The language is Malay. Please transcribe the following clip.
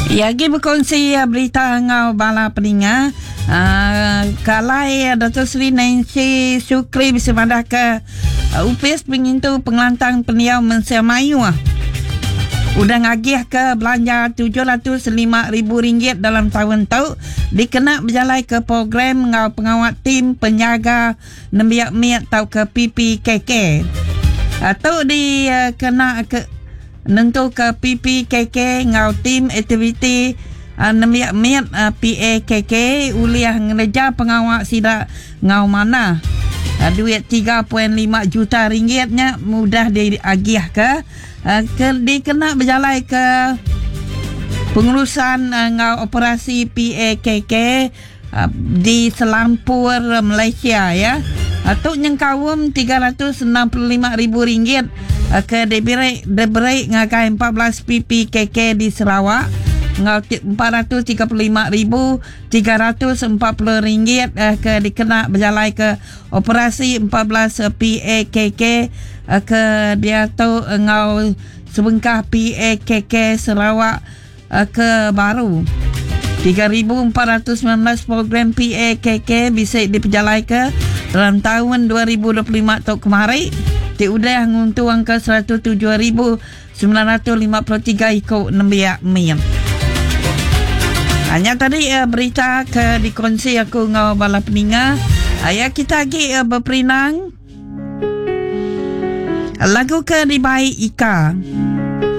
Ya, pergi berkongsi berita ngau bala peninga. Kalai Datuk Seri Nancy Shukri bisa mandah ke UPS pengintu pengelantang peniau Malaysia Melayu. Udah ngagih ke belanja RM705,000 dalam tahun tu dikena berjalan ke program ngau pengawat tim penjaga nembiak-miak tau ke PPKK. Atau kena ke nentu ke PPKK ngau tim aktiviti nembiak-miak PAKK uliah ngereja pengawat sida ngau mana. Duit RM3.5 juta nya mudah diagih ke dikena berjalan ke pengurusan ngau operasi PAKK di Selampur Malaysia ya. Atau nyengkawum RM365,000 ke diberi ngakai 14 PPKK di Sarawak ngau RM435,340 ke dikena berjalan ke operasi 14 PAKK ke dia tu ngau sebengkah PAKK Sarawak ke baru 3,419 program PAKK bisa diperjalai ke dalam tahun 2025 tu kemarin diudah nguntung angka 107,953 ikut nembiak miem. Hanya tadi berita ke dikongsi aku ngau bala peninga. Ayah kita lagi berperinang lagu ke dibai Ika.